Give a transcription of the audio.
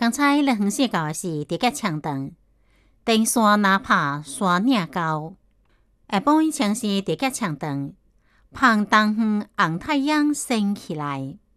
刚才日远时到是直接长长，电线哪怕山岭高，下晡像是直接长长，旁东方红太阳升起来。